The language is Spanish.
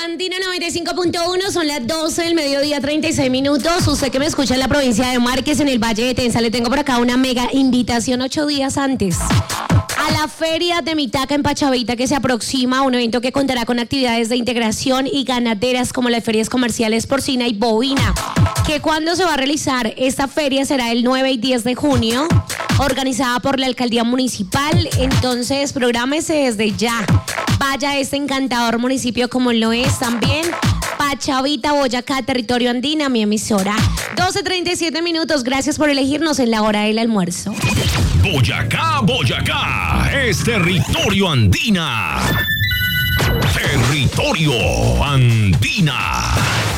Andina 95.1, son las 12 del mediodía, 36 minutos. Usted que me escucha en la provincia de Márquez, en el Valle de Tenza, le tengo por acá una mega invitación 8 días antes a la Feria de Mitaca en Pachavita, que se aproxima, un evento que contará con actividades de integración y ganaderas como las ferias comerciales porcina y bovina. Que cuando se va a realizar esta feria será el 9 y 10 de junio, organizada por la alcaldía municipal. Entonces, prográmese desde ya. Vaya a este encantador municipio como lo es también Pachavita, Boyacá, territorio andina, mi emisora. 12:37 minutos, gracias por elegirnos en la hora del almuerzo. Boyacá, Boyacá, es territorio andina. Territorio andina.